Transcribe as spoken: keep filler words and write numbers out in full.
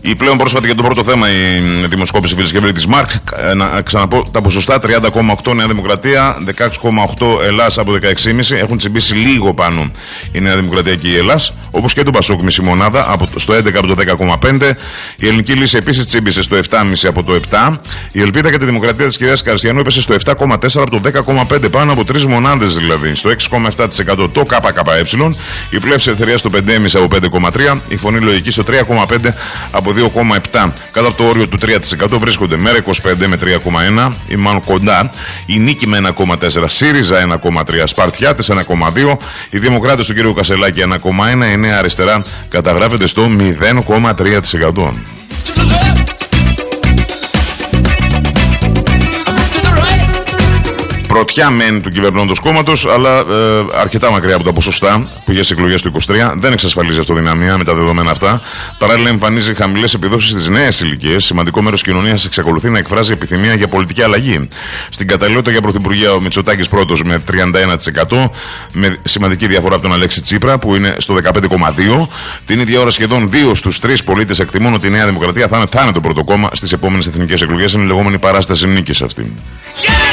Η πλέον πρόσφατη για το πρώτο θέμα η δημοσκόπηση, φίλες και φίλοι, της ΜΑΡΚ. Να ξαναπώ τα ποσοστά: τριάντα κόμμα οκτώ Νέα Δημοκρατία, δεκαέξι κόμμα οκτώ Ελλάς από δεκαέξι κόμμα πέντε. Έχουν τσιμπήσει λίγο πάνω η Νέα Δημοκρατία και η Ελλάς. Όπως και το Πασόκ, μισή μονάδα από το, στο έντεκα από το δέκα κόμμα πέντε. Η Ελληνική Λύση επίσης τσίμπησε στο επτά κόμμα πέντε από το επτά. Η Ελπίδα για τη Δημοκρατία της κυρίας Καριστιανού έπεσε στο επτά κόμμα τέσσερα από το δέκα κόμμα πέντε. Πάνω από τρεις μονάδες δηλαδή. Στο έξι κόμμα επτά τοις εκατό το ΚΚΕ. Η Πλεύση Ελευθερία στο πέντε κόμμα πέντε από πέντε κόμμα τρία. Η Φωνή Λογική στο τρία κόμμα πέντε από δύο κόμμα επτά. Κάτω από το όριο του τρία τοις εκατό βρίσκονται Μέρα είκοσι πέντε με τρία κόμμα ένα. Η Μάλλον κοντά. Η Νίκη με ένα κόμμα τέσσερα. ΣΥΡΙΖΑ ένα κόμμα τρία. Σπαρτιάτες ένα κόμμα δύο. Οι Δημοκράτες του κ. Κασελάκη ένα κόμμα ένα. Η Νέα Αριστερά καταγράφεται στο μηδέν κόμμα τρία τοις εκατό. Πρωτιά μεν του κυβερνώντος κόμματος, αλλά ε, αρκετά μακριά από τα ποσοστά που για τις εκλογές του είκοσι τρία. Δεν εξασφαλίζει αυτοδυναμία με τα δεδομένα αυτά. Παράλληλα, εμφανίζει χαμηλές επιδόσεις στις νέες ηλικίες. Σημαντικό μέρος της κοινωνίας εξακολουθεί να εκφράζει επιθυμία για πολιτική αλλαγή. Στην καταλληλότητα για πρωθυπουργία, ο Μητσοτάκης πρώτος με τριάντα ένα τοις εκατό, με σημαντική διαφορά από τον Αλέξη Τσίπρα που είναι στο δεκαπέντε κόμμα δύο. Την ίδια ώρα, σχεδόν δύο στους τρεις πολίτες εκτιμούν ότι η Νέα Δημοκρατία θα είναι, θα είναι το πρώτο κόμμα στις επόμενες εθνικές εκλογές. Είναι η λεγόμενη παράσταση νίκης αυτή. Yeah!